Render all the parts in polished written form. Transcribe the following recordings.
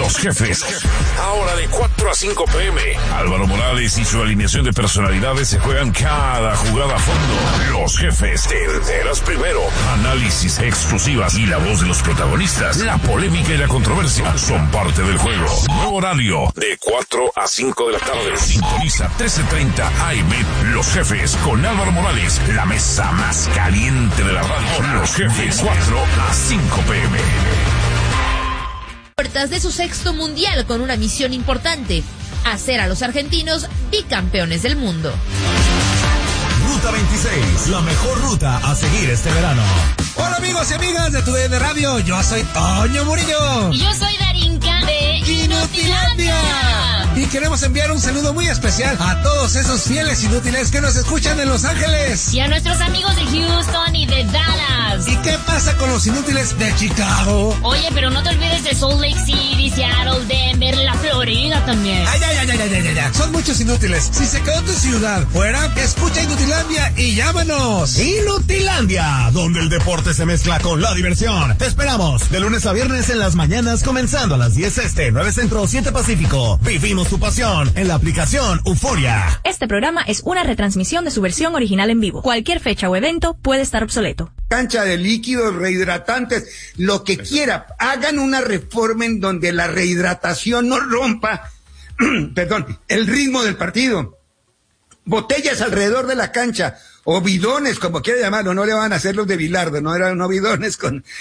Los Jefes. Ahora de 4 a 5 p.m. Álvaro Morales y su alineación de personalidades se juegan cada jugada a fondo. Los Jefes, te enteras primero. Análisis, exclusivas y la voz de los protagonistas. La polémica y la controversia son parte del juego. Nuevo horario de 4 a 5 de la tarde. Sintoniza 13:30 AM. Los Jefes con Álvaro Morales. La mesa más caliente de la radio. Los Jefes, 4 a 5 p.m. Puertas de su sexto mundial con una misión importante: hacer a los argentinos bicampeones del mundo. Ruta 26, la mejor ruta a seguir este verano. Hola amigos y amigas de TUDN Radio, yo soy Toño Murillo. Y yo soy Darinka de Inutilandia. Y queremos enviar un saludo muy especial a todos esos fieles inútiles que nos escuchan en Los Ángeles. Y a nuestros amigos de Houston y de Dallas. ¿Y qué pasa con los inútiles de Chicago? Oye, pero no te olvides de Salt Lake City, Seattle, Denver, la Florida también. Ay. Son muchos inútiles. Si se quedó tu ciudad fuera, escucha Inutilandia y llámanos. Inutilandia, donde el deporte se mezcla con la diversión. Te esperamos de lunes a viernes en las mañanas, comenzando a las 10 este, 9 centro, 7 pacífico. Vivimos tu pasión en la aplicación Euforia. Este programa es una retransmisión de su versión original en vivo. Cualquier fecha o evento puede estar obsoleto. Cancha de líquidos, rehidratantes, lo que quiera. Hagan una reforma en donde la rehidratación no rompa, el ritmo del partido. Botellas alrededor de la cancha, o bidones, como quiera llamarlo, no le van a hacer los de Bilardo, no bidones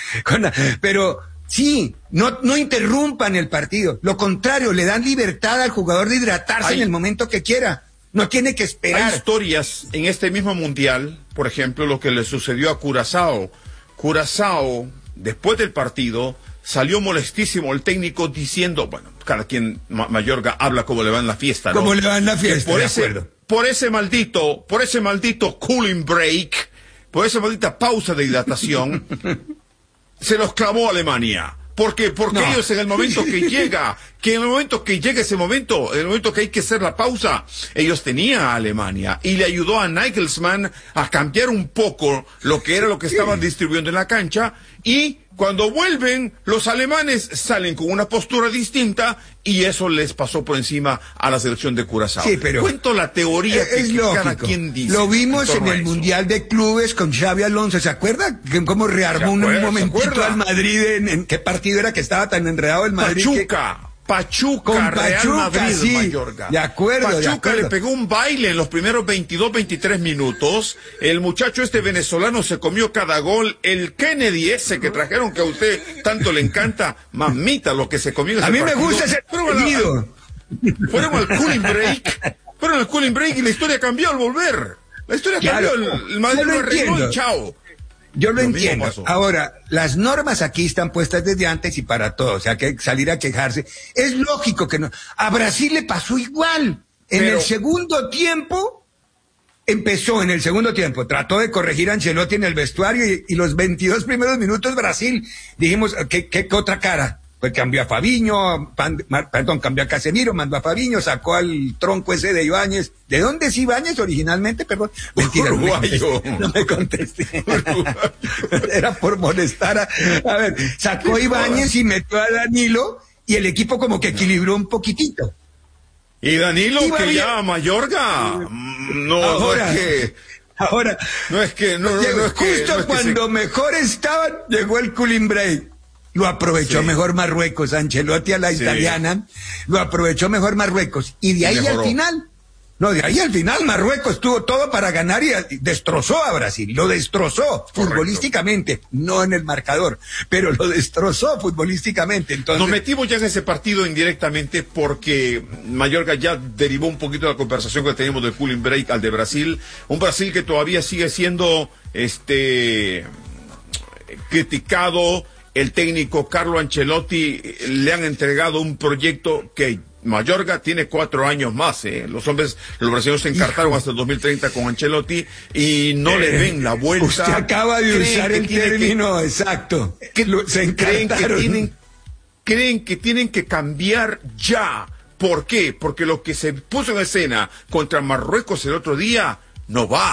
pero sí, no interrumpan el partido. Lo contrario, le dan libertad al jugador de hidratarse en el momento que quiera. No tiene que esperar. Hay historias en este mismo mundial, por ejemplo, lo que le sucedió a Curazao. Curazao, después del partido, salió molestísimo el técnico diciendo, bueno, cada quien, Mayorga, habla como le va en la fiesta, ¿no? Como le va en la fiesta, por ese maldito cooling break, por esa maldita pausa de hidratación, se los clavó Alemania. Porque ellos en el momento que llega ese momento, en el momento que hay que hacer la pausa, ellos tenían a Alemania y le ayudó a Nagelsmann a cambiar un poco lo que estaban distribuyendo en la cancha, y cuando vuelven, los alemanes salen con una postura distinta y eso les pasó por encima a la selección de Curazao. Sí, pero cuento la teoría que lógico. Cada quien dice. Lo vimos en el Mundial de Clubes con Xabi Alonso, ¿se acuerda? Cómo rearmó un momentito al Madrid, en qué partido era que estaba tan enredado el Madrid. Pachuca, Real Madrid, sí, Mayorga. De acuerdo. Pachuca le pegó un baile en los primeros 22-23 minutos. El muchacho venezolano se comió cada gol. El Kennedy ese que trajeron, que a usted tanto le encanta, mamita, lo que se comió ese partido. A mí me gusta ese partido. Fueron al cooling break y la historia cambió al volver. La historia cambió, el Madrid lo arregló y chao. Yo lo entiendo. Ahora, las normas aquí están puestas desde antes y para todo. O sea, que salir a quejarse. Es lógico que no. A Brasil le pasó igual. El segundo tiempo, trató de corregir a Ancelotti en el vestuario y los 22 primeros minutos Brasil, dijimos, ¿qué otra cara? Pues cambió a Fabinho, cambió a Casemiro, mandó a Fabinho, sacó al tronco ese de Ibáñez. ¿De dónde es Ibáñez originalmente? Perdón. Mentira, no me contesté. Era por molestar a ver, sacó a Ibáñez y metió a Danilo y el equipo como que equilibró un poquitito. Y Danilo que bien. Ya Mayorga, Cuando mejor estaban, llegó el cooling break. Lo aprovechó mejor Marruecos, Ancelotti a la italiana, lo aprovechó mejor Marruecos. Y de ahí al final Marruecos tuvo todo para ganar y destrozó a Brasil, lo destrozó futbolísticamente, no en el marcador, pero lo destrozó futbolísticamente. Entonces, nos metimos ya en ese partido indirectamente porque Mayorga ya derivó un poquito de la conversación que teníamos del cooling break al de Brasil, un Brasil que todavía sigue siendo criticado. El técnico Carlo Ancelotti le han entregado un proyecto que Mayorga tiene 4 años más, Los brasileños se encartaron hasta el 2030 con Ancelotti y no le ven la vuelta. Usted acaba de usar el término exacto. Se encartaron. Creen que tienen que cambiar ya. ¿Por qué? Porque lo que se puso en escena contra Marruecos el otro día no va.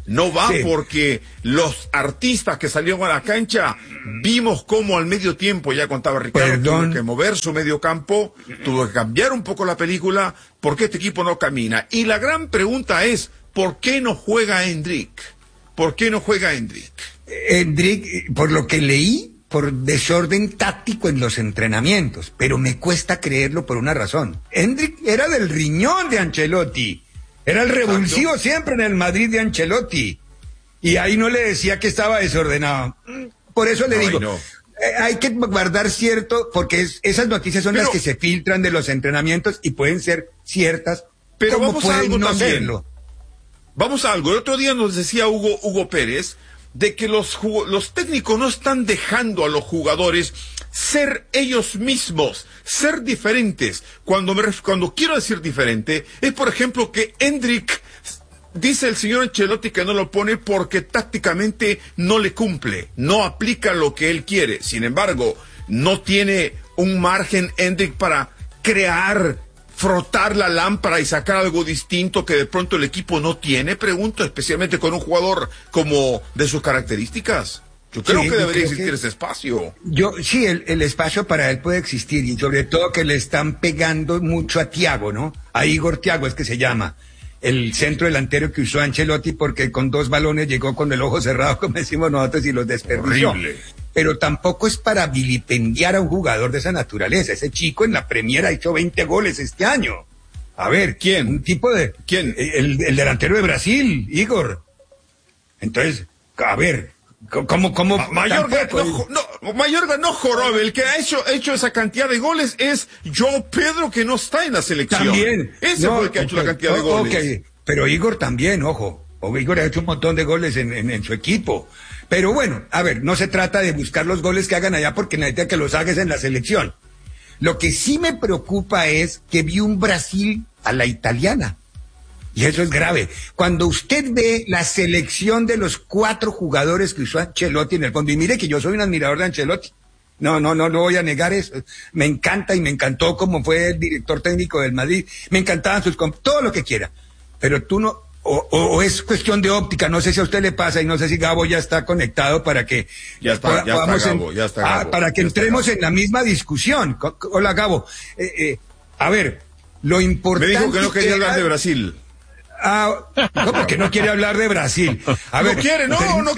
No va Sí. porque los artistas que salieron a la cancha, vimos cómo al medio tiempo, ya contaba Ricardo, Perdón. tuvo que mover su medio campo, tuvo que cambiar un poco la película, porque este equipo no camina. Y la gran pregunta es, ¿por qué no juega Hendrik? ¿Por qué no juega Hendrik? Hendrik, por lo que leí, por desorden táctico en los entrenamientos, pero me cuesta creerlo por una razón. Hendrik era del riñón de Ancelotti, era el revulsivo siempre en el Madrid de Ancelotti, y ahí no le decía que estaba desordenado. Por eso le digo, no. hay que guardar cierto, porque esas noticias son Pero- las que se filtran de los entrenamientos y pueden ser ciertas, Pero como vamos a pueden algo no también. serlo. Vamos a algo. El otro día nos decía Hugo Pérez de que los técnicos no están dejando a los jugadores ser ellos mismos, ser diferentes. Cuando quiero decir diferente, es por ejemplo que Hendrik, dice el señor Ancelotti que no lo pone porque tácticamente no le cumple, no aplica lo que él quiere. Sin embargo, no tiene un margen Hendrik para crear, frotar la lámpara y sacar algo distinto que de pronto el equipo no tiene, pregunto, especialmente con un jugador como de sus características. Yo creo Sí, que yo debería creo existir que- ese espacio. Sí, el espacio para él puede existir y sobre todo que le están pegando mucho a Thiago, ¿no? A Igor Thiago es que se llama, el centro delantero que usó Ancelotti porque con 2 balones llegó con el ojo cerrado, como decimos nosotros, y los desperdició. Horrible. Pero tampoco es para vilipendiar a un jugador de esa naturaleza. Ese chico en la Premier ha hecho 20 goles este año. A ver, ¿Quién? Un tipo de... ¿Quién? El delantero de Brasil, Igor. Entonces, a ver, ¿cómo? Mayorga tampoco- Mayorga no jorobe, el que ha hecho esa cantidad de goles es João Pedro, que no está en la selección. También. Ese fue el que ha hecho la cantidad de goles. Ok, pero Igor también, ojo. Igor ha hecho un montón de goles en su equipo. Pero bueno, a ver, no se trata de buscar los goles que hagan allá porque necesita que los hagas en la selección. Lo que sí me preocupa es que vi un Brasil a la italiana. Y eso es grave. Cuando usted ve la selección de los 4 jugadores que usó Ancelotti en el fondo, y mire que yo soy un admirador de Ancelotti. No lo voy a negar eso. Me encanta y me encantó como fue el director técnico del Madrid. Me encantaban todo lo que quiera. Pero tú no, o es cuestión de óptica, no sé si a usted le pasa y no sé si Gabo ya está conectado para que Ya está Gabo. para que entremos en la misma discusión. Hola Gabo. A ver, lo Me importante dijo que no quería hablar era- de Brasil. no, porque no quiere hablar de Brasil. A ver, No quiere. Pero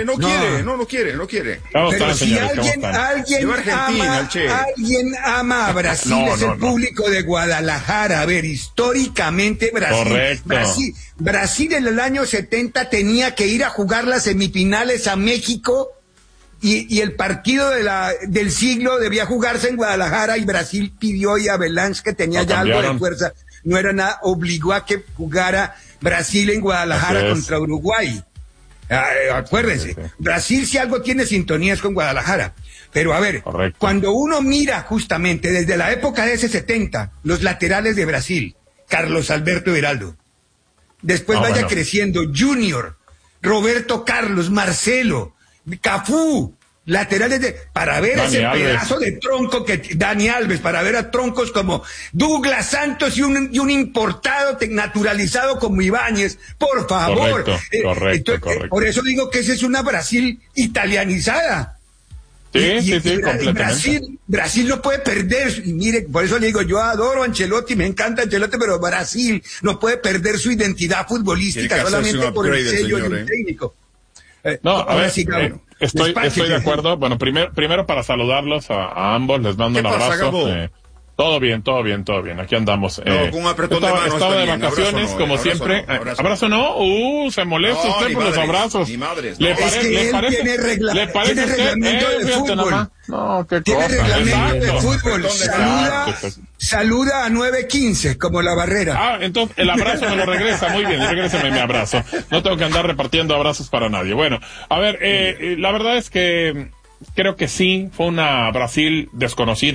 ¿Cómo están, si señores? ¿Cómo están? Lleva Argentina, el Che. alguien ama a Brasil, No, es no, el no. público de Guadalajara. A ver, históricamente Correcto. Brasil en el año 70 tenía que ir a jugar las semifinales a México y el partido del siglo debía jugarse en Guadalajara y Brasil pidió y Avalanche, que tenía Lo ya algo de cambiaron. fuerza, no era nada, obligó a que jugara Brasil en Guadalajara Así es. contra Uruguay. Acuérdense, Sí. Brasil si algo tiene sintonías con Guadalajara. Pero a ver, Correcto. cuando uno mira justamente desde la época de ese 70, los laterales de Brasil, Carlos Alberto Beraldo, después vaya bueno. creciendo Junior, Roberto Carlos, Marcelo, Cafú, laterales para ver Dani ese Alves. pedazo de tronco que Dani Alves, para ver a troncos como Douglas Santos y un importado naturalizado como Ibáñez, por favor. Correcto, correcto. Por eso digo que esa es una Brasil italianizada. Sí, completamente. Brasil no puede perder, y mire, por eso le digo, yo adoro a Ancelotti, me encanta Ancelotti, pero Brasil no puede perder su identidad futbolística Tiene que hacerse solamente un por el upgrade, sello señor, de un técnico. No, a Ahora ver, sí, Gabo. estoy Despáchese. de acuerdo. Bueno, primero para saludarlos a ambos, les mando ¿Qué un pasa, abrazo. Gabo? Todo bien, aquí andamos. No, con un apretón de manos estaba está de bien. vacaciones, Abrazo no, como abrazo siempre. no, abrazo ¿Abrazo no? Se molesta No, usted ni por los madres, abrazos. ni madres, ¿Le no. Es que él tiene ¿Le parece tiene usted? reglamento de Fíjate fútbol. nomás. No, qué Tiene cosa. reglamento de Exacto. fútbol. Saluda a 9:15, como la Barrera. Ah, entonces el abrazo me lo regresa, muy bien, regrésame mi abrazo. No tengo que andar repartiendo abrazos para nadie. Bueno, a ver, la verdad es que creo que sí, fue una Brasil desconocida.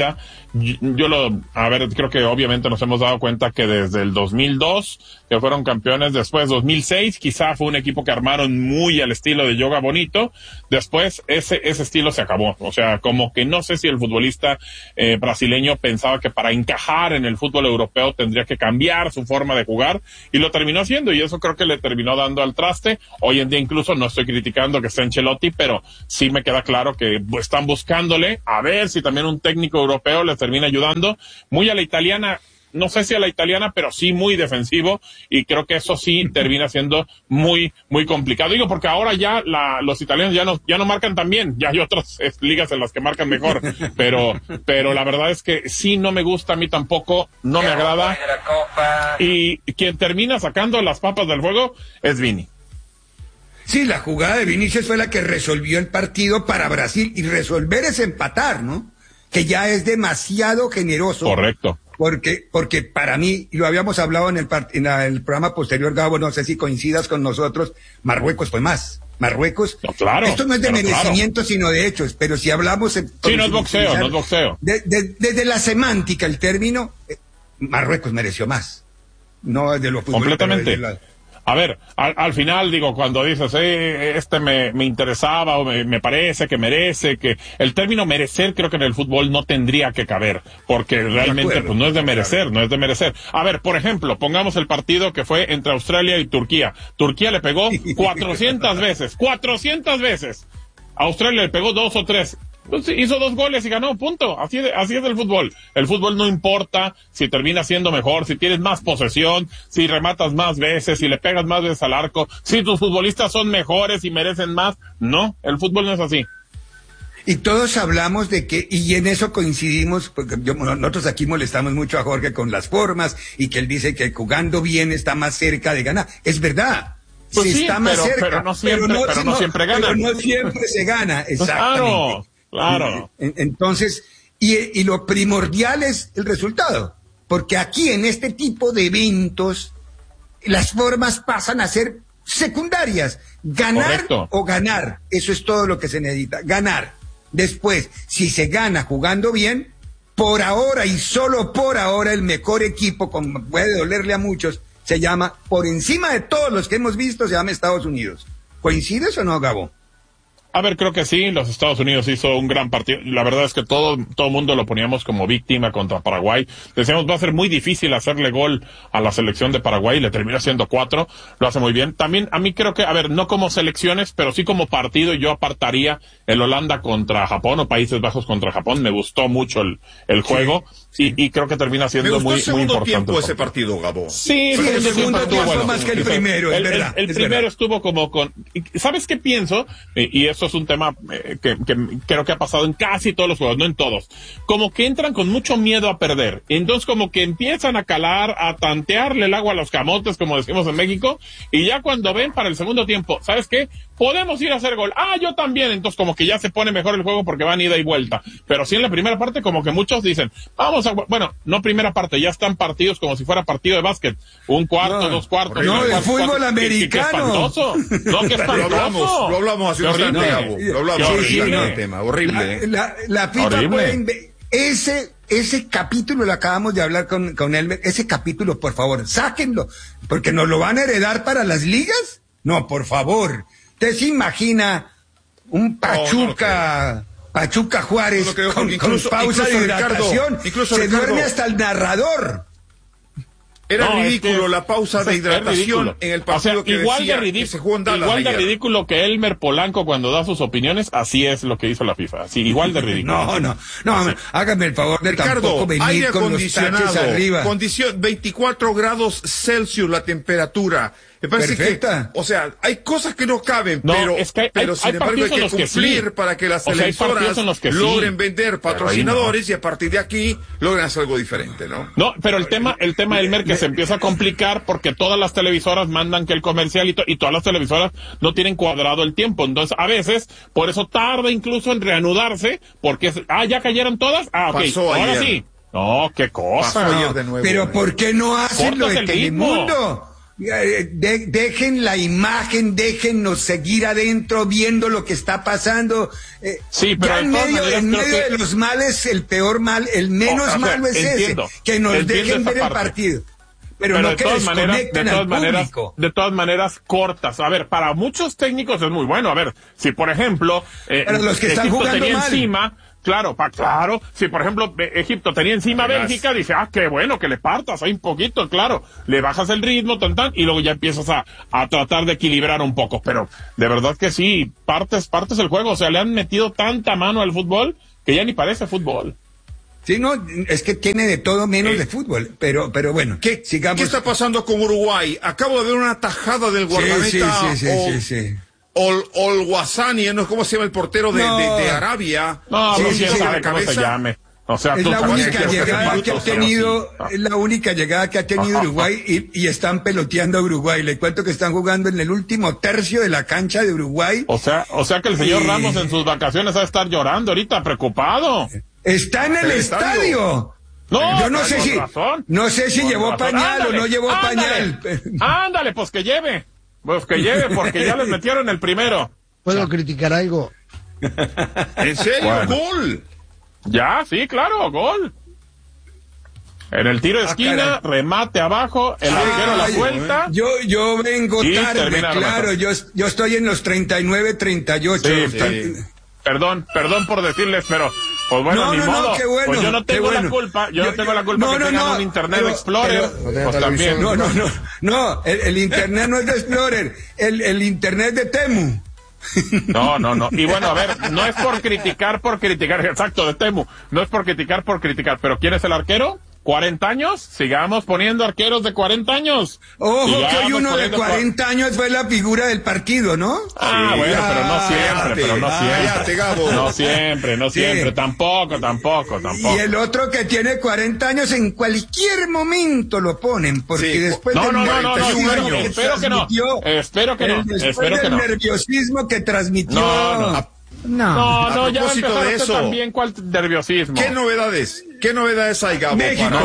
creo que obviamente nos hemos dado cuenta que desde el 2002, que fueron campeones, después 2006, quizá fue un equipo que armaron muy al estilo de Yoga Bonito, después ese estilo se acabó, o sea, como que no sé si el futbolista brasileño pensaba que para encajar en el fútbol europeo tendría que cambiar su forma de jugar, y lo terminó haciendo, y eso creo que le terminó dando al traste. Hoy en día incluso no estoy criticando que esté Ancelotti, pero sí me queda claro que están buscándole a ver si también un técnico europeo les termina ayudando, muy a la italiana, no sé si a la italiana, pero sí muy defensivo, y creo que eso sí termina siendo muy, muy complicado. Digo, porque ahora ya los italianos ya no marcan tan bien, ya hay otras ligas en las que marcan mejor, pero la verdad es que sí no me gusta, a mí tampoco, no me agrada, y quien termina sacando las papas del fuego es Vini. Sí, la jugada de Vinicius fue la que resolvió el partido para Brasil, y resolver es empatar, ¿no? Que ya es demasiado generoso. Correcto. Porque para mí, y lo habíamos hablado en el programa posterior, Gabo, no sé si coincidas con nosotros, Marruecos fue más. Marruecos, no, claro, esto no es de merecimiento, sino de hechos, pero si hablamos... Sí, no es boxeo. Desde la semántica, el término, Marruecos mereció más. No es de lo fútbol. Completamente. A ver, al final, digo, cuando dices, me interesaba, o me parece que merece, que el término merecer creo que en el fútbol no tendría que caber, porque realmente pues no es de merecer, no es de merecer. A ver, por ejemplo, pongamos el partido que fue entre Australia y Turquía. Turquía le pegó 400 veces. Australia le pegó 2 o 3. Entonces, hizo 2 goles y ganó, punto. Así es el fútbol. El fútbol no importa si termina siendo mejor, si tienes más posesión, si rematas más veces, si le pegas más veces al arco, si tus futbolistas son mejores y merecen más. No, el fútbol no es así. Y todos hablamos de que, y en eso coincidimos, porque nosotros aquí molestamos mucho a Jorge con las formas, y que él dice que jugando bien está más cerca de ganar. Es verdad. Pues sí, está más cerca, pero no siempre gana. Pero no siempre se gana, exactamente. Claro. Entonces, y lo primordial es el resultado, porque aquí en este tipo de eventos las formas pasan a ser secundarias. Ganar o ganar, eso es todo lo que se necesita, ganar. Después, si se gana jugando bien, por ahora y solo por ahora el mejor equipo, como puede dolerle a muchos, se llama, por encima de todos los que hemos visto, se llama Estados Unidos. ¿Coincides o no, Gabo? A ver, creo que sí, los Estados Unidos hizo un gran partido. La verdad es que todo mundo lo poníamos como víctima contra Paraguay. Decíamos, va a ser muy difícil hacerle gol a la selección de Paraguay, le termina haciendo 4, lo hace muy bien. También, a mí creo que, a ver, no como selecciones, pero sí como partido, yo apartaría el Holanda contra Japón, o Países Bajos contra Japón. Me gustó mucho el juego, sí. Y creo que termina siendo muy importante. Me gustó el segundo tiempo ese partido, Gabo. Sí, el segundo tiempo más que el primero, es verdad. El primero estuvo como con... ¿Sabes qué pienso? Y eso es un tema que creo que ha pasado en casi todos los juegos, no en todos. Como que entran con mucho miedo a perder. Entonces como que empiezan a calar, a tantearle el agua a los camotes, como decimos en México, y ya cuando ven para el segundo tiempo, ¿sabes qué? Podemos ir a hacer gol. Yo también. Entonces como que ya se pone mejor el juego porque van ida y vuelta. Pero sí en la primera parte como que muchos dicen, bueno, no primera parte, ya están partidos como si fuera partido de básquet. Un cuarto, 2 cuartos. No, el fútbol americano. Qué espantoso. No, qué espantoso. Lo hablamos hace un rato, Gabo. Lo hablamos el tema. Horrible. La FIFA puede... Ese capítulo lo acabamos de hablar con Elmer. Ese capítulo, por favor, sáquenlo. Porque nos lo van a heredar para las ligas. No, por favor. ¿Usted se imagina un Pachuca Juárez con pausa de hidratación? Se duerme hasta el narrador. Era ridículo la pausa de hidratación en el partido, que igual decía de ridículo, que se jugó en Dallas igual de ayer. Ridículo que Elmer Polanco cuando da sus opiniones, así es lo que hizo la FIFA. Sí, igual de ridículo. No, hágame el favor de Ricardo, tampoco venir aire con los taches arriba. 24 grados Celsius la temperatura. Me parece Perfecta. que, o sea, hay cosas que no caben, pero sin embargo hay que cumplir para que las televisoras logren vender patrocinadores y a partir de aquí logren hacer algo diferente, ¿no? No, pero el tema Elmer, que se empieza a complicar porque todas las televisoras mandan que el comercial y todas las televisoras no tienen cuadrado el tiempo. Entonces, a veces, por eso tarda incluso en reanudarse, porque ya cayeron todas. Ok, pasó ahora ayer. Sí. No, qué cosa. Pasó ayer de nuevo. Pero ¿por qué no hacen lo de Telemundo? Dejen la imagen, déjennos seguir adentro viendo lo que está pasando. Sí, pero ya en medio de los males, el peor mal, el menos malo es entiendo, ese, que nos dejen ver el partido. Pero no que desconecten al público. De todas maneras, cortas. A ver, para muchos técnicos es muy bueno. A ver, si por ejemplo, para los que están Egipto jugando tenía mal. encima... Claro, si por ejemplo Egipto tenía encima a Bélgica, dice, qué bueno que le partas ahí un poquito, claro, le bajas el ritmo, y luego ya empiezas a tratar de equilibrar un poco, pero de verdad que sí, partes el juego, o sea, le han metido tanta mano al fútbol que ya ni parece fútbol. Sí, no, es que tiene de todo menos de fútbol, pero bueno, sigamos. ¿Qué está pasando con Uruguay? Acabo de ver una tajada del guardameta. Sí. Olwasani, ¿no? ¿Cómo se llama el portero de Arabia? No, no sabe cómo se llame. O sea, es la única llegada que ha tenido, es la única llegada que ha tenido Uruguay y están peloteando a Uruguay. Le cuento que están jugando en el último tercio de la cancha de Uruguay. O sea que el señor Ramos en sus vacaciones va a estar llorando ahorita, preocupado. Está en el estadio. No, yo no sé si llevó pañal o no llevó pañal. Ándale, pues que lleve. Porque ya les metieron el primero. ¿Puedo criticar algo? ¿En serio? ¡Gol! Ya, sí, claro, gol. En el tiro de esquina, remate abajo, el arquero la vuelta. Yo vengo tarde, claro, yo estoy en los 39-38. Sí. Perdón por decirles, pero pues bueno, ni modo. Qué bueno, pues yo no tengo la culpa, no tengo la culpa que tengan un Internet Explorer. Pues también. No, el Internet no es de Explorer, el Internet de Temu. No. Y bueno, a ver, no es por criticar, exacto, de Temu. No es por criticar, pero ¿quién es el arquero? ¿40 años? Sigamos poniendo arqueros de 40 años. Ojo, que hoy uno de 40 años fue la figura del partido, ¿no? Bueno, pero no siempre. Gabo. No siempre. Tampoco. Y el otro que tiene 40 años en cualquier momento lo ponen, porque después del Espero que no. Después del nerviosismo que transmitió. No, ya empezó de eso. También cuál nerviosismo. ¿Qué novedades hay, Gabo?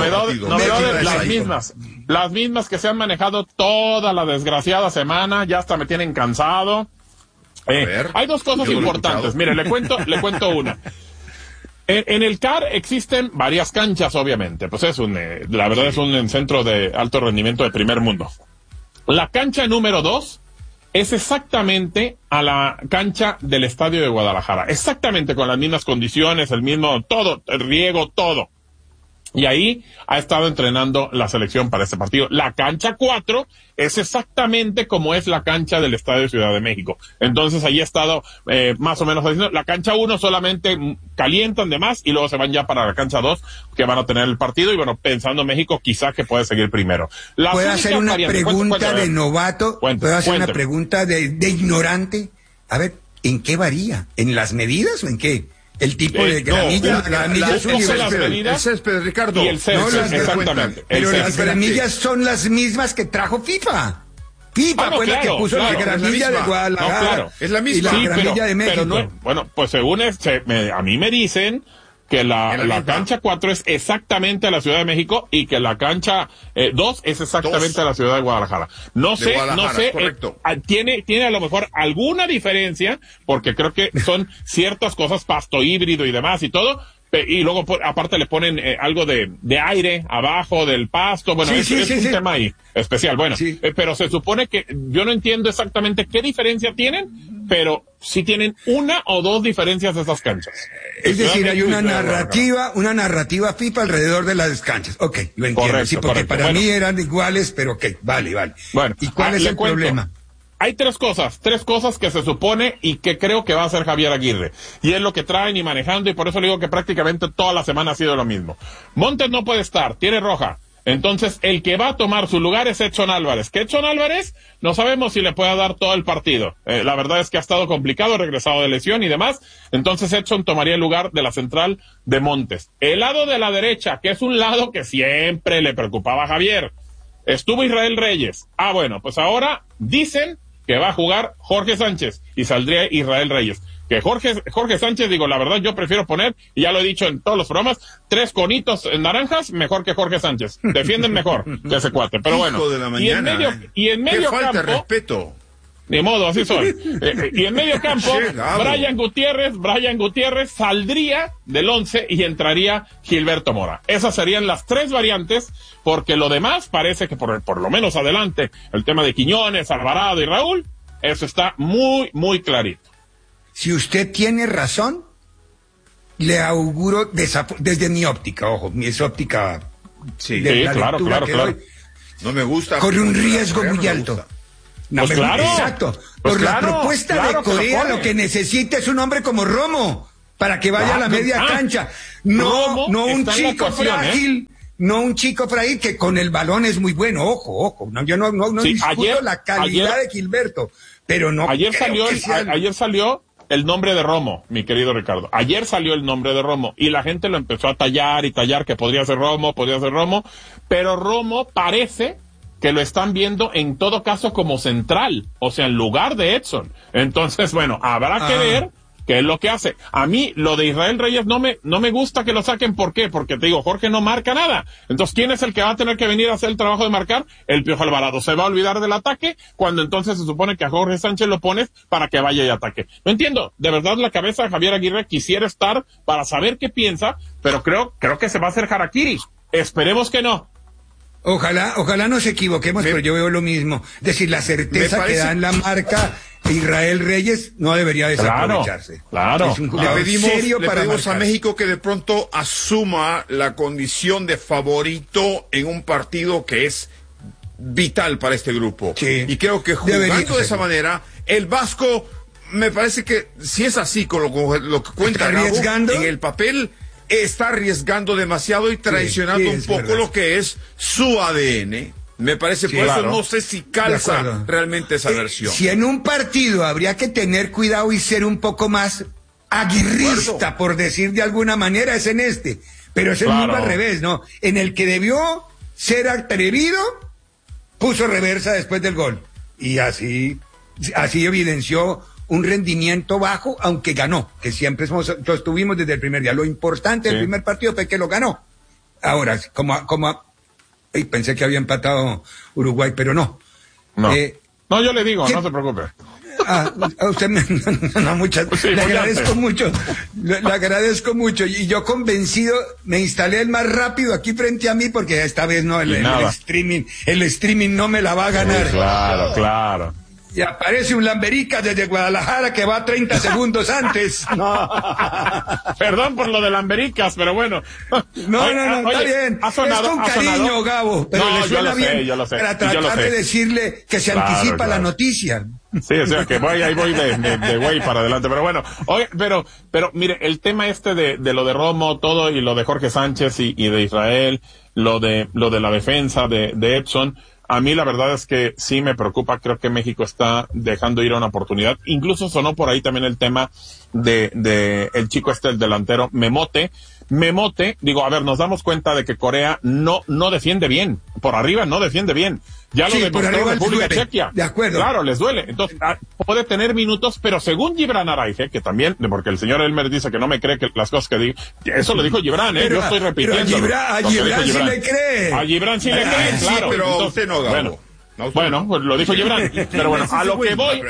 Novedades, las mismas que se han manejado toda la desgraciada semana, ya hasta me tienen cansado. Hay dos cosas importantes. Mire, le cuento una. En el CAR existen varias canchas, obviamente. Pues la verdad es un centro de alto rendimiento de primer mundo. La cancha número 2 es exactamente a la cancha del Estadio de Guadalajara, exactamente con las mismas condiciones, el mismo todo, el riego, todo. Y ahí ha estado entrenando la selección para este partido. La cancha 4 es exactamente como es la cancha del Estadio de Ciudad de México. Entonces ahí ha estado más o menos haciendo. La cancha 1 solamente calientan de más y luego se van ya para la cancha 2 que van a tener el partido. Y bueno, pensando México quizá que puede seguir primero. ¿Puedo hacer una pregunta de novato? ¿Puedo hacer una pregunta de ignorante? A ver, ¿en qué varía? ¿En las medidas o en qué? El tipo de gramilla, el césped, Ricardo. Y el césped, exactamente. Pero las gramillas son las mismas que trajo FIFA. FIFA fue la que puso la gramilla de Guadalajara. Claro, es la misma. Y la gramilla de México. Pero bueno, pues según a mí me dicen que la cancha 4 es exactamente a la Ciudad de México y que la cancha 2 es exactamente a la Ciudad de Guadalajara. No sé, tiene a lo mejor alguna diferencia, porque creo que son ciertas cosas, pasto híbrido y demás y todo, y luego aparte le ponen algo de aire abajo del pasto, bueno, es un tema ahí especial, bueno, pero se supone que yo no entiendo exactamente qué diferencia tienen, pero sí tienen una o dos diferencias de esas canchas. Es decir, hay una narrativa FIFA alrededor de las canchas. Ok, lo entiendo. Correcto, porque para mí eran iguales, pero ok, vale. Bueno, ¿y cuál es el problema? Hay tres cosas que se supone y que creo que va a hacer Javier Aguirre. Y es lo que traen y manejando, y por eso le digo que prácticamente toda la semana ha sido lo mismo. Montes no puede estar, tiene roja. Entonces, el que va a tomar su lugar es Edson Álvarez. Que Edson Álvarez no sabemos si le puede dar todo el partido. La verdad es que ha estado complicado, regresado de lesión y demás. Entonces, Edson tomaría el lugar de la central de Montes. El lado de la derecha, que es un lado que siempre le preocupaba a Javier. Estuvo Israel Reyes. Bueno, pues ahora dicen que va a jugar Jorge Sánchez y saldría Israel Reyes. que Jorge Sánchez, digo, la verdad, yo prefiero poner, y ya lo he dicho en todos los programas, 3 conitos naranjas, mejor que Jorge Sánchez. Defienden mejor que ese cuate, pero bueno. Hijo de la mañana, y en medio falta campo, de respeto. Ni modo, así son. Y en medio campo, Brian Gutiérrez saldría del 11 y entraría Gilberto Mora. Esas serían las 3 variantes, porque lo demás parece que por lo menos adelante, el tema de Quiñones, Alvarado y Raúl, eso está muy, muy clarito. Si usted tiene razón, le auguro desde mi óptica, ojo, mi es óptica de la lectura que doy. No me gusta. Corre un riesgo muy alto. No, pues claro, exacto. Por la propuesta de Corea, lo que necesita es un hombre como Romo para que vaya a la media cancha. No un chico frágil. No un chico frágil que con el balón es muy bueno. Ojo. No, yo no discuto la calidad de Gilberto, pero no. Ayer salió el nombre de Romo, mi querido Ricardo. Ayer salió el nombre de Romo y la gente lo empezó a tallar que podría ser Romo, pero Romo parece que lo están viendo en todo caso como central, o sea, en lugar de Edson. Entonces, bueno, habrá que ver qué es lo que hace. A mí, lo de Israel Reyes no me gusta que lo saquen. ¿Por qué? Porque te digo, Jorge no marca nada. Entonces, ¿quién es el que va a tener que venir a hacer el trabajo de marcar? El Piojo Alvarado. Se va a olvidar del ataque, cuando entonces se supone que a Jorge Sánchez lo pones para que vaya y ataque. No entiendo. De verdad, la cabeza de Javier Aguirre quisiera estar para saber qué piensa, pero creo que se va a hacer harakiri. Esperemos que no. Ojalá nos equivoquemos, pero yo veo lo mismo. Es decir, la certeza que da en la marca Israel Reyes no debería desaprovecharse. Claro. Es un jugador serio le para pedimos marcar. a México que de pronto asuma la condición de favorito en un partido que es vital para este grupo. Sí. Y creo que jugando de esa manera, el Vasco, me parece que si es así con lo que cuenta Gabo, en el papel, está arriesgando demasiado y traicionando un poco lo que es su ADN. Me parece, por eso no sé si calza realmente esa versión. Si en un partido habría que tener cuidado y ser un poco más aguirrista, por decir de alguna manera, es en este. Pero es el mismo al revés, ¿no? En el que debió ser atrevido, puso reversa después del gol. Y así evidenció un rendimiento bajo, aunque ganó, que siempre sostuvimos desde el primer día. Lo importante del primer partido fue que lo ganó. Ahora, pensé que había empatado Uruguay, pero no. No, yo le digo, no se preocupe. A usted le agradezco mucho. Le agradezco mucho. Y yo convencido, me instalé el más rápido aquí frente a mí, porque esta vez no, el streaming no me la va a ganar. Claro. Y aparece un Lamberica desde Guadalajara que va 30 segundos antes. No. Perdón por lo de Lambericas, pero bueno. No, está bien. Es con cariño, Gabo, pero le suena bien yo lo sé, para tratar de decirle que se anticipa la noticia. Sí, o sea que ahí voy de güey para adelante, pero bueno, oye, pero mire, el tema de lo de Romo, todo, y lo de Jorge Sánchez y de Israel, lo de la defensa de Edson, a mí la verdad es que sí me preocupa. Creo que México está dejando ir a una oportunidad. Incluso sonó por ahí también el tema de el chico el delantero Memote, digo, a ver, nos damos cuenta de que Corea no defiende bien, por arriba no defiende bien. Ya lo demostró República Chequia. De acuerdo. Claro, les duele. Entonces, puede tener minutos, pero según Gibran Araige, que también, porque el señor Elmer dice que no me cree que las cosas que digo, eso lo dijo Gibran, yo estoy repitiendo. A Gibran sí le cree. A Gibran sí le cree, claro. Pero entonces, usted no, Gabo. Bueno, pues lo dijo Gibran. Pero bueno, a lo que voy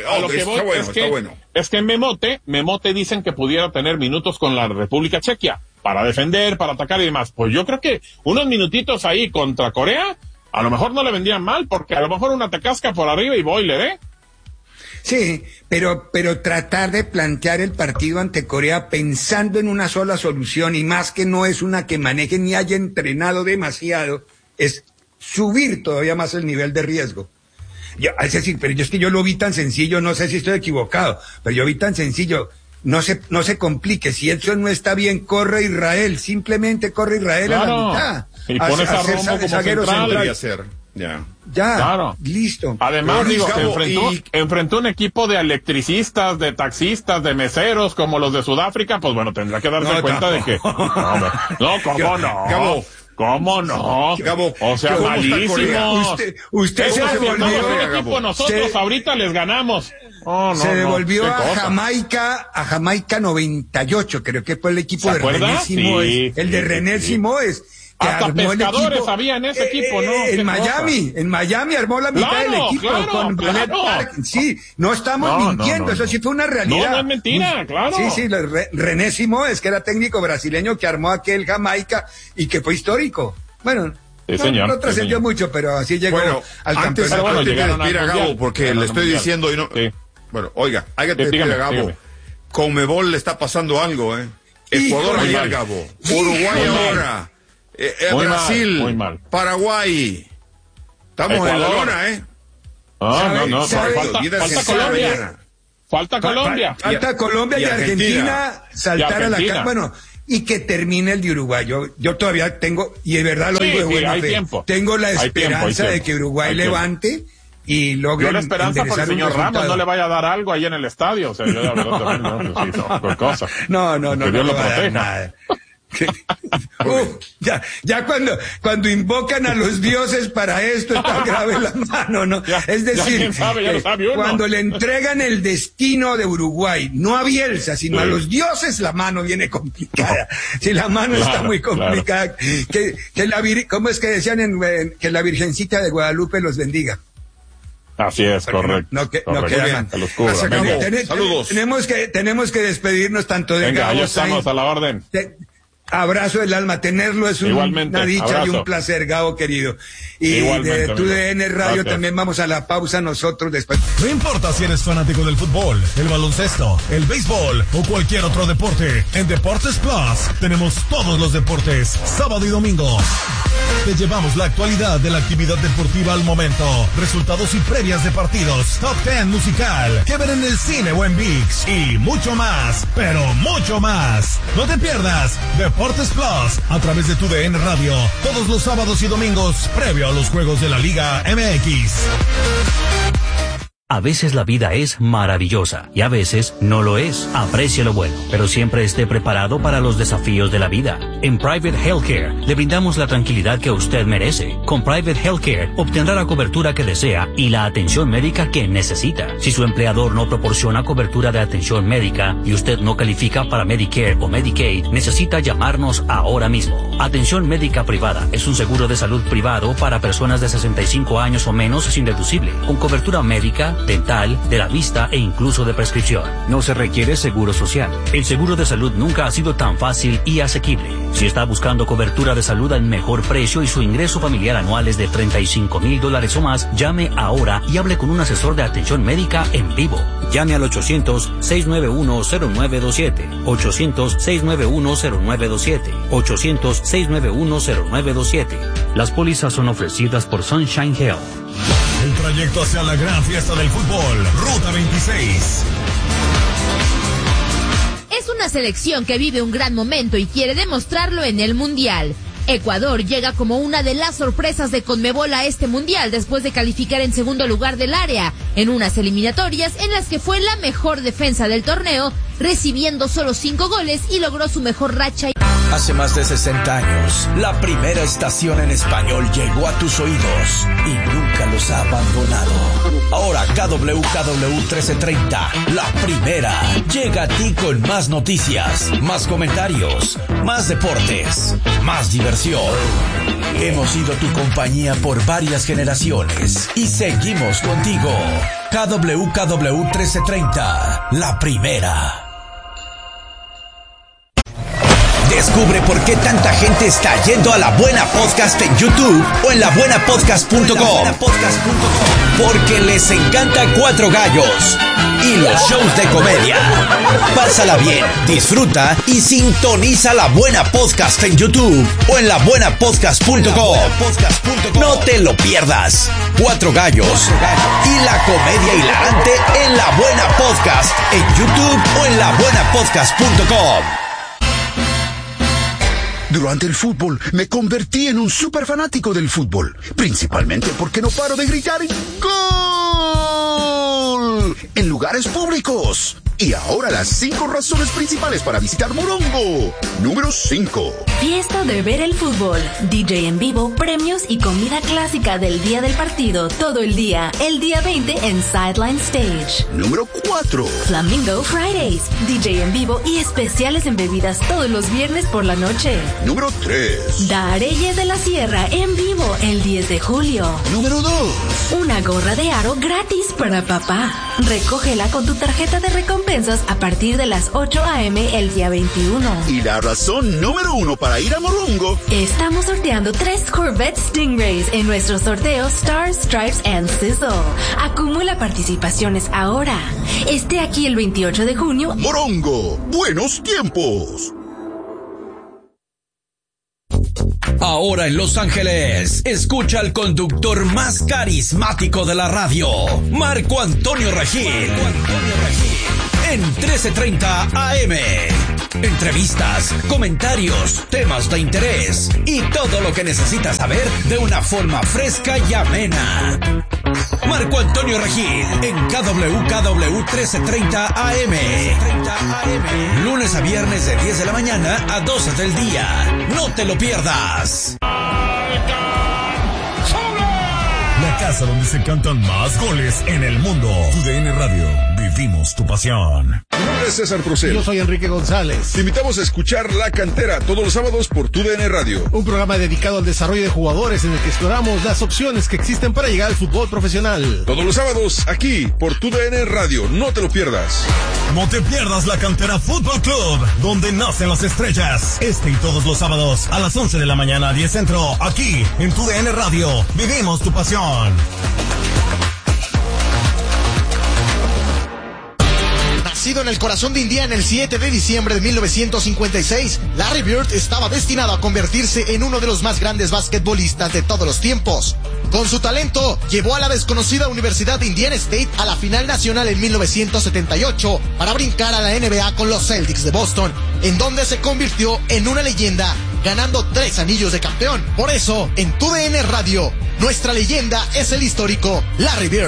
es que Memote dicen que pudiera tener minutos con la República Chequia para defender, para atacar y demás. Pues yo creo que unos minutitos ahí contra Corea, a lo mejor no le vendrían mal, porque a lo mejor una tacasca por arriba y boiler, ¿eh? Sí, pero tratar de plantear el partido ante Corea pensando en una sola solución, y más que no es una que maneje ni haya entrenado demasiado, es subir todavía más el nivel de riesgo. Es decir, pero es que yo lo vi tan sencillo, no sé si estoy equivocado, pero yo vi tan sencillo. No se complique, si Edson no está bien, corre Israel, simplemente corre Israel a la mitad. Y pones a Romo como central. Ya, claro. Listo. Además, enfrentó un equipo de electricistas, de taxistas, de meseros, como los de Sudáfrica, pues bueno, tendrá que darse cuenta de que... ¿Cómo no? Gabo. ¿Cómo no? Gabo, o sea, malísimo. Usted se olvidó. Nosotros ahorita les ganamos. se devolvió a Jamaica 98, creo que fue el equipo de René Simoes, el de René Simoes. Hasta pescadores había en ese equipo, ¿no? En Miami armó la mitad del equipo con Ballet Park. Sí, no estamos mintiendo, eso sí fue una realidad. No es mentira, claro. Sí, René Simoes, que era técnico brasileño que armó aquel Jamaica y que fue histórico. Bueno, no trascendió mucho, pero así llegó al campeonato. Antes de despedir a Gabo, porque le estoy diciendo y no... Bueno, oiga, hay que despedir a Gabo. Conmebol le está pasando algo, Ecuador ayer, Gabo. Uruguay ahora. Brasil, muy mal. Paraguay. Estamos Ecuador. En la lona, No. Falta Colombia. Falta Colombia y Argentina saltar a la cara. Bueno, y que termine el de Uruguay. Yo todavía tengo, y de verdad lo digo de buena fe, tengo la esperanza de que Uruguay levante y logre. Yo la esperanza porque el señor Ramos no le vaya a dar algo ahí en el estadio. O sea, yo la verdad también cosa. No, que Dios lo proteja. Ya cuando invocan a los dioses para esto está grave la mano, ¿no? Es decir, cuando le entregan el destino de Uruguay, no a Bielsa, sino a los dioses, la mano viene complicada. Si la mano está muy complicada, ¿cómo es que decían que la Virgencita de Guadalupe los bendiga? Así es, correcto. No queda Saludos. Tenemos que despedirnos tanto de Gabo. Ya estamos a la orden. Abrazo del alma, tenerlo es una dicha abrazo. Y un placer, Gabo querido. Y de TUDN Radio también vamos a la pausa nosotros después. No importa si eres fanático del fútbol, el baloncesto, el béisbol o cualquier otro deporte, en Deportes Plus tenemos todos los deportes, sábado y domingo. Te llevamos la actualidad de la actividad deportiva al momento, resultados y previas de partidos, top 10 musical, que ver en el cine o en ViX y mucho más, pero mucho más. No te pierdas Deportes Plus a través de TUDN Radio todos los sábados y domingos previo a los juegos de la Liga MX. A veces la vida es maravillosa y a veces no lo es. Aprecie lo bueno, pero siempre esté preparado para los desafíos de la vida. En Private Healthcare le brindamos la tranquilidad que usted merece. Con Private Healthcare obtendrá la cobertura que desea y la atención médica que necesita. Si su empleador no proporciona cobertura de atención médica y usted no califica para Medicare o Medicaid, necesita llamarnos ahora mismo. Atención médica privada es un seguro de salud privado para personas de 65 años o menos sin deducible, con cobertura médica, dental, de la vista e incluso de prescripción. No se requiere seguro social. El seguro de salud nunca ha sido tan fácil y asequible. Si está buscando cobertura de salud al mejor precio y su ingreso familiar anual es de $35,000 o más, llame ahora y hable con un asesor de atención médica en vivo. Llame al 800-691-0927, 800-691-0927, 800-691-0927. Las pólizas son ofrecidas por Sunshine Health. El trayecto hacia la gran fiesta del fútbol, Ruta 26. Es una selección que vive un gran momento y quiere demostrarlo en el Mundial. Ecuador llega como una de las sorpresas de Conmebol a este Mundial después de calificar en segundo lugar del área, en unas eliminatorias en las que fue la mejor defensa del torneo, recibiendo solo 5 goles y logró su mejor racha. Hace más de 60 años, la primera estación en español llegó a tus oídos y nunca los ha abandonado. Ahora KWKW 1330, la primera, llega a ti con más noticias, más comentarios, más deportes, más diversión. Hemos sido tu compañía por varias generaciones y seguimos contigo. KWKW 1330, la primera. Descubre por qué tanta gente está yendo a La Buena Podcast en YouTube o en labuenapodcast.com. Porque les encanta Cuatro Gallos y los shows de comedia. Pásala bien, disfruta y sintoniza La Buena Podcast en YouTube o en labuenapodcast.com. No te lo pierdas. Cuatro Gallos y la comedia hilarante en La Buena Podcast en YouTube o en labuenapodcast.com. Durante el fútbol me convertí en un súper fanático del fútbol, principalmente porque no paro de gritar ¡Gol! En lugares públicos. Y ahora las 5 razones principales para visitar Morongo. Número 5. Fiesta de ver el fútbol, DJ en vivo, premios y comida clásica del día del partido todo el día. El día 20 en Sideline Stage. Número 4. Flamingo Fridays, DJ en vivo y especiales en bebidas todos los viernes por la noche. Número 3. Dareyes de la Sierra en vivo el 10 de julio. Número 2. Una gorra de aro gratis para papá. Recógela con tu tarjeta de recompensas a partir de las 8 a.m. el día 21. Y la razón número 1 para ir a Morongo. Estamos sorteando 3 Corvette Stingrays en nuestro sorteo Stars, Stripes and Sizzle. Acumula participaciones ahora. Esté aquí el 28 de junio. Morongo, buenos tiempos. Ahora en Los Ángeles, escucha al conductor más carismático de la radio, Marco Antonio Regil. En 1330 AM. Entrevistas, comentarios, temas de interés y todo lo que necesitas saber de una forma fresca y amena. Marco Antonio Regil en KWKW 1330 AM. Lunes a viernes de 10 de la mañana a 12 del día. No te lo pierdas. La casa donde se cantan más goles en el mundo. TUDN Radio, vivimos tu pasión. Mi nombre es César Procel. Yo soy Enrique González. Te invitamos a escuchar La Cantera todos los sábados por TUDN Radio. Un programa dedicado al desarrollo de jugadores en el que exploramos las opciones que existen para llegar al fútbol profesional. Todos los sábados aquí por TUDN Radio. No te lo pierdas. No te pierdas La Cantera Fútbol Club, donde nacen las estrellas. Este y todos los sábados a las 11 de la mañana, 10 Centro, aquí en TUDN Radio. Vivimos tu pasión. Nacido en el corazón de Indiana el 7 de diciembre de 1956, Larry Bird estaba destinado a convertirse en uno de los más grandes basquetbolistas de todos los tiempos. Con su talento, llevó a la desconocida Universidad de Indiana State a la final nacional en 1978 para brincar a la NBA con los Celtics de Boston, en donde se convirtió en una leyenda, ganando 3 anillos de campeón. Por eso, en TUDN Radio, nuestra leyenda es el histórico Larry Bird.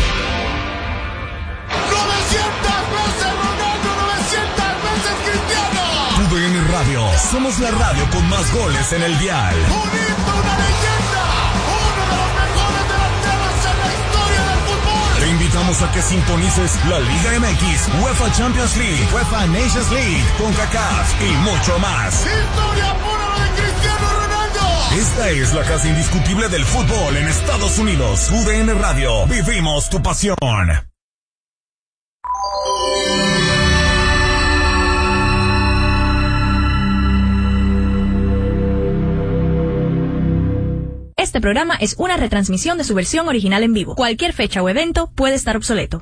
900 veces Ronaldo, 900 veces Cristiano. TUDN Radio, somos la radio con más goles en el dial. Una leyenda, uno de los mejores delanteros en la historia del fútbol. Te invitamos a que sintonices la Liga MX, UEFA Champions League, UEFA Nations League, CONCACAF y mucho más. Historia pura de Cristiano Ronaldo. Esta es la casa indiscutible del fútbol en Estados Unidos. TUDN Radio, vivimos tu pasión. Este programa es una retransmisión de su versión original en vivo. Cualquier fecha o evento puede estar obsoleto.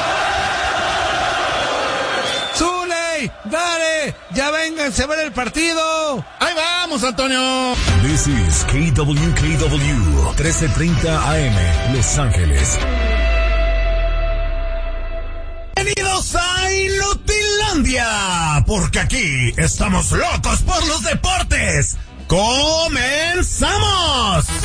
¡Zule! ¡Dale! ¡Ya vénganse a ver el partido! ¡Ahí vamos, Antonio! This is KWKW 1330 AM, Los Ángeles. Bienvenidos a Inutilandia, porque aquí estamos locos por los deportes. ¡Comenzamos!